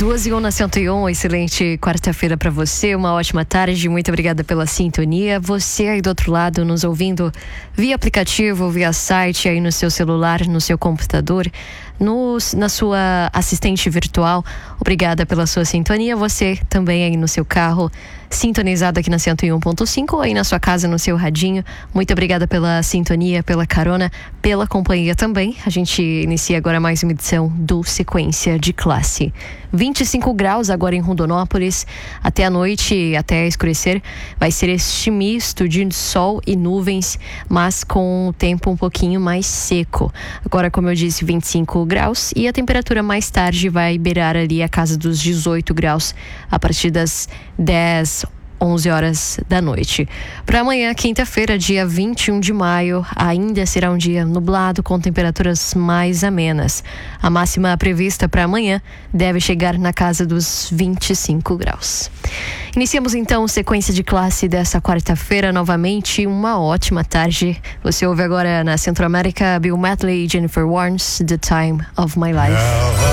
2h01 na 101, excelente quarta-feira para você, uma ótima tarde, muito obrigada pela sintonia. Você aí do outro lado nos ouvindo via aplicativo, via site, aí no seu celular, no seu computador, na sua assistente virtual, obrigada pela sua sintonia. Você também aí no seu carro, sintonizado aqui na 101.5 ou aí na sua casa, no seu radinho, muito obrigada pela sintonia, pela carona, pela companhia também. A gente inicia agora mais uma edição do Sequência de Classe. 25 graus agora em Rondonópolis, até a noite, até escurecer, vai ser este misto de sol e nuvens, mas com o tempo um pouquinho mais seco. Agora, como eu disse, 25 graus e a temperatura mais tarde vai beirar ali a casa dos 18 graus a partir das 11 horas da noite. Para amanhã, quinta-feira, dia 21 de maio, ainda será um dia nublado com temperaturas mais amenas. A máxima prevista para amanhã deve chegar na casa dos 25 graus. Iniciamos então Sequência de Classe dessa quarta-feira, novamente uma ótima tarde. Você ouve agora na Centro-América Bill Medley e Jennifer Warnes, The Time of My Life.